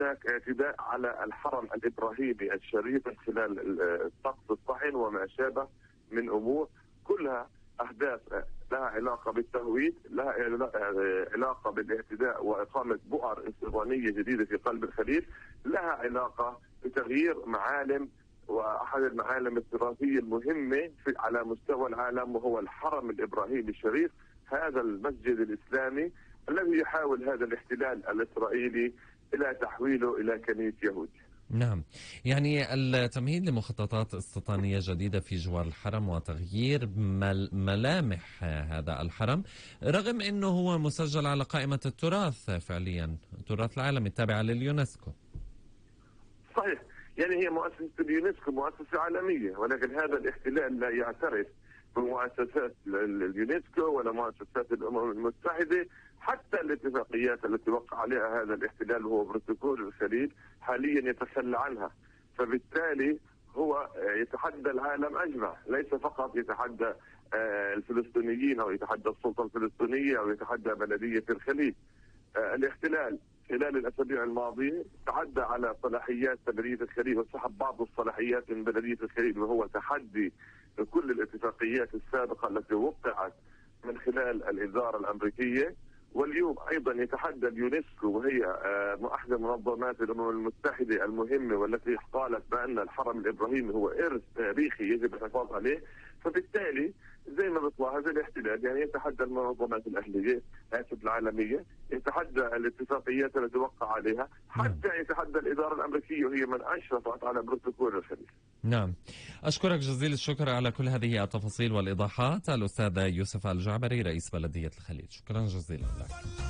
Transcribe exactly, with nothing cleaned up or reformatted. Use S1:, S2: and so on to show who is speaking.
S1: هناك اعتداء على الحرم الإبراهيمي الشريف من خلال الطقس الصحن وما شابه من أمور كلها أهداف لها علاقة بالتهويد، لها علاقة بالاعتداء وإقامة بؤر استيطانية جديدة في قلب الخليج، لها علاقة بتغيير معالم وأحد المعالم التراثية المهمة في على مستوى العالم وهو الحرم الإبراهيمي الشريف، هذا المسجد الإسلامي الذي يحاول هذا الاحتلال الإسرائيلي إلى تحويله إلى كنيسة يهودية.
S2: نعم، يعني التمهيد لمخططات استيطانية جديدة في جوار الحرم وتغيير مل ملامح هذا الحرم، رغم أنه هو مسجل على قائمة التراث فعليا، التراث العالمي التابعة لليونسكو.
S1: صحيح، يعني هي مؤسسة اليونسكو مؤسسة عالمية، ولكن هذا الاحتلال لا يعترف بمؤسسات اليونسكو ولا مؤسسات الأمم المتحدة، حتى الاتفاقيات التي وقع عليها هذا الاحتلال وهو بروتوكول الخليج حاليا يتخلى عنها، فبالتالي هو يتحدى العالم أجمع، ليس فقط يتحدى الفلسطينيين أو يتحدى السلطة الفلسطينية أو يتحدى بلدية الخليج. الاحتلال خلال الأسابيع الماضية تعدى على صلاحيات بلدية الخليج وسحب بعض الصلاحيات من بلدية الخليج، وهو تحدي لكل الاتفاقيات السابقة التي وقعت من خلال الإدارة الأمريكية. واليوم أيضا يتحدى اليونسكو وهي أحد منظمات الأمم المتحدة المهمة والتي قالت بأن الحرم الإبراهيمي هو إرث تاريخي يجب الحفاظ عليه، فبالتالي زي ما بيطلع هذا الاحتلال يعني يتحدى المنظمات الأهلية العالمية، يتحدى الاتفاقيات التي وقع عليها، حتى يتحدى الإدارة الأمريكية وهي من أشرفت على بروتوكول الخليج.
S2: نعم، أشكرك جزيل الشكر على كل هذه التفاصيل والإيضاحات الأستاذ يوسف الجعبري رئيس بلدية الخليج، شكرا جزيلا لك.